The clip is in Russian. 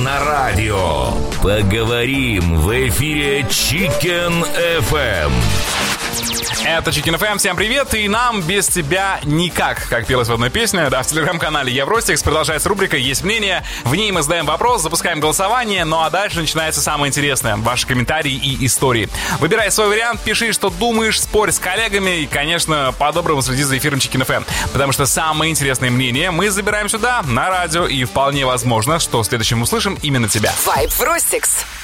На радио поговорим в эфире Chicken FM. Это Chicken FM, всем привет, и нам без тебя никак, как пелось в одной песне. Да, в телеграм-канале Евростикс продолжается рубрика «Есть мнение». В ней мы задаем вопрос, запускаем голосование, ну а дальше начинается самое интересное — ваши комментарии и истории. Выбирай свой вариант, пиши, что думаешь, спорь с коллегами и, конечно, по-доброму следи за эфиром Chicken FM, потому что самые интересные мнения мы забираем сюда, на радио, и вполне возможно, что в следующем услышим именно тебя. Вайб Ростикс.